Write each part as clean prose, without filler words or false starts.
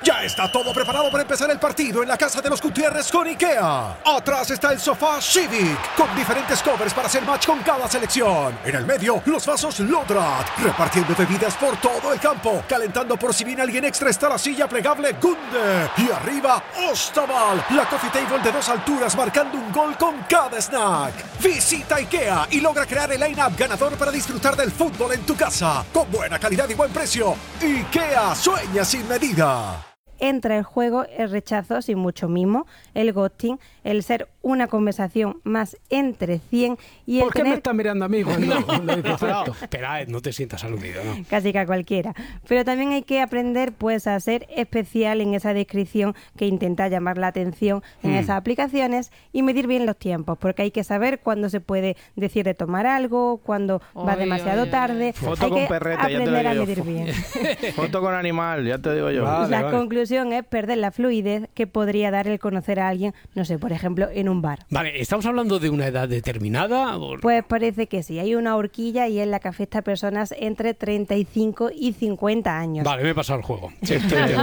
Ya está todo preparado para empezar el partido en la casa de los Gutiérrez con IKEA. Atrás está el sofá Civic, con diferentes covers para hacer match con cada selección. En el medio, los vasos Lodrat, repartiendo bebidas por todo el campo. Calentando por si viene alguien extra está la silla plegable Gunde. Y arriba, Ostaval, la coffee table de 2 alturas marcando un gol con cada snack. Visita IKEA y logra crear el line-up ganador para disfrutar del fútbol en tu casa. Con buena calidad y buen precio. IKEA, sueña sin medida. Entra el juego el rechazo sin mucho mimo, el ghosting, el ser una conversación más entre 100 y el ¿Por qué me estás mirando a mí cuando dices esto? Espera, no te sientas aludido, ¿no? Casi que a cualquiera. Pero también hay que aprender pues a ser especial en esa descripción que intenta llamar la atención en esas aplicaciones y medir bien los tiempos, porque hay que saber cuándo se puede decir de tomar algo, cuándo va demasiado tarde. Foto hay con que perreta, ya te aprender a digo yo. medir bien. Foto con animal, ya te digo yo. La conclusión es perder la fluidez que podría dar el conocer a alguien, no sé, por ejemplo, en un bar. Vale, ¿estamos hablando de una edad determinada? Pues parece que sí. Hay una horquilla y es la que afecta a personas entre 35 y 50 años. Vale, me he pasado el juego. Sí,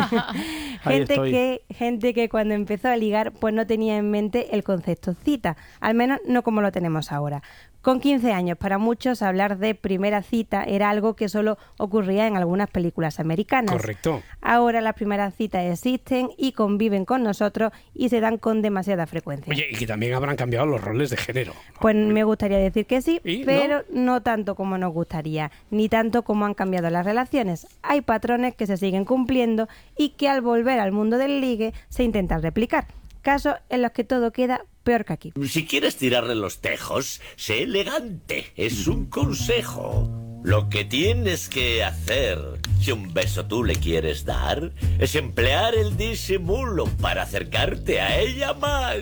gente que cuando empezó a ligar pues no tenía en mente el concepto cita, al menos no como lo tenemos ahora. Con 15 años, para muchos, hablar de primera cita era algo que solo ocurría en algunas películas americanas. Correcto. Ahora las primeras citas existen y conviven con nosotros y se dan con demasiada frecuencia. Oye, y que también habrán cambiado los roles de género. Pues me gustaría decir que sí, ¿Y? pero no tanto como nos gustaría, ni tanto como han cambiado las relaciones. Hay patrones que se siguen cumpliendo y que al volver al mundo del ligue se intentan replicar. Casos en los que todo queda peor que aquí. Si quieres tirarle los tejos, sé elegante. Es un consejo. Lo que tienes que hacer, si un beso tú le quieres dar, es emplear el disimulo para acercarte a ella más.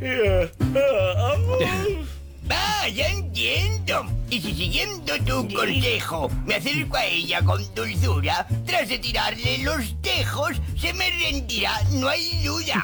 Ya entiendo. Y si siguiendo tu consejo me acerco a ella con dulzura, tras de tirarle los tejos, se me rendirá, no hay duda.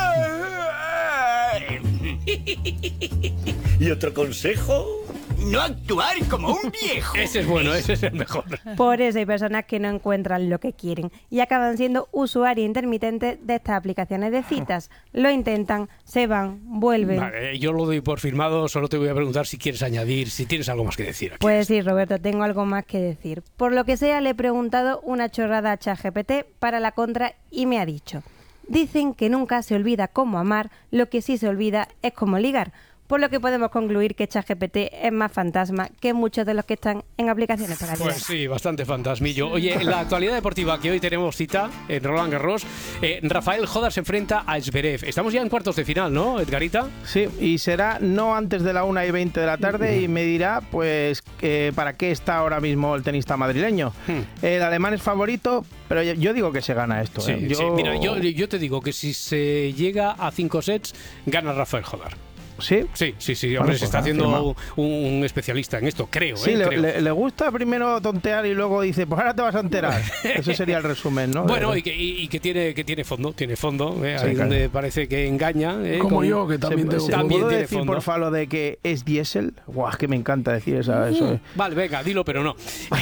¿Y otro consejo? No actuar como un viejo. Ese es bueno, ese es el mejor. Por eso hay personas que no encuentran lo que quieren y acaban siendo usuarios intermitentes de estas aplicaciones de citas. Lo intentan, se van, vuelven. Vale, yo lo doy por firmado, solo te voy a preguntar si quieres añadir, si tienes algo más que decir aquí. Pues sí, Roberto, tengo algo más que decir. Por lo que sea, le he preguntado una chorrada a ChatGPT para la contra y me ha dicho: dicen que nunca se olvida cómo amar, lo que sí se olvida es cómo ligar. Por lo que podemos concluir que ChatGPT es más fantasma que muchos de los que están en aplicaciones para ligar. Pues sí, bastante fantasmillo. Oye, en la actualidad deportiva que hoy tenemos cita en Roland Garros, Rafael Jodar se enfrenta a Zverev. Estamos ya en cuartos de final, ¿no, Edgarita? Sí, y será no antes de la 1:20 de la tarde y me dirá, pues, para qué está ahora mismo el tenista madrileño. El alemán es favorito, pero yo digo que se gana esto. Sí, mira, yo te digo que si se llega a 5 sets, gana Rafael Jodar. ¿Sí? Sí, Bueno, hombre, pues se está haciendo un especialista en esto, creo. Sí, creo. le gusta primero tontear y luego dice, pues ahora te vas a enterar. Ese sería el resumen, ¿no? Bueno, y que tiene fondo, ahí Sí, donde claro. parece que engaña. Como yo, que también tengo. también ¿Puedo tiene decir, fondo. porfa, lo de que es diésel? Guau, es que me encanta decir eso. Vale, venga, dilo, pero no.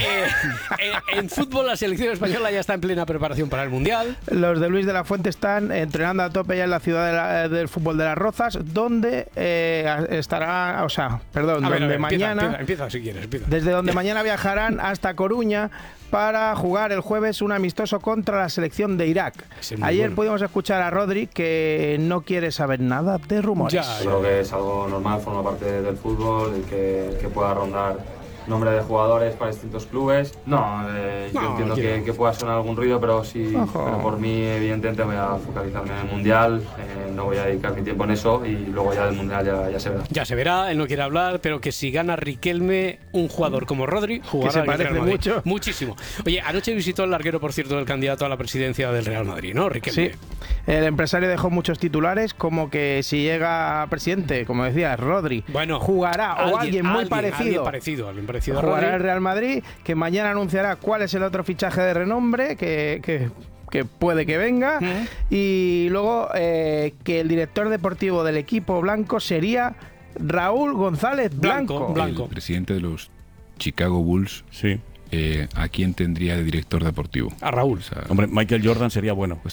En fútbol, la selección española ya está en plena preparación para el Mundial. Los de Luis de la Fuente están entrenando a tope ya en la ciudad del fútbol de Las Rozas, donde estará, donde mañana... Empieza si quieres, empieza. Desde donde mañana viajarán hasta Coruña para jugar el jueves un amistoso contra la selección de Irak. Ayer pudimos escuchar a Rodri, que no quiere saber nada de rumores. Creo que es algo normal, forma parte del fútbol, el que pueda rondar nombre de jugadores para distintos clubes. Yo entiendo que pueda sonar algún ruido, pero por mí evidentemente voy a focalizarme en el Mundial, no voy a dedicar mi tiempo en eso y luego ya del Mundial ya se verá. Ya se verá, él no quiere hablar, pero que si gana Riquelme, un jugador como Rodri, jugará que se parece Real Madrid. mucho. Muchísimo. Oye, anoche visitó el larguero, por cierto, del candidato a la presidencia del Real Madrid, ¿no, Riquelme? Sí, el empresario dejó muchos titulares, como que si llega a presidente, como decía, Rodri, jugará, alguien muy parecido. Jugará el Real Madrid, que mañana anunciará cuál es el otro fichaje de renombre que puede que venga, y luego que el director deportivo del equipo blanco sería Raúl González Blanco. El presidente de los Chicago Bulls. Sí. ¿A quién tendría de director deportivo? A Raúl. Hombre, Michael Jordan sería bueno.